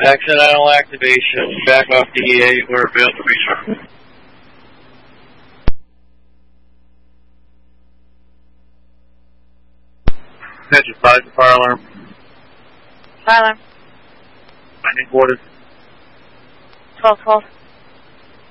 Accidental activation. Back off DEA or failed to reach. Attention 5 to fire alarm. Fire alarm. Finding quarters. 12-12.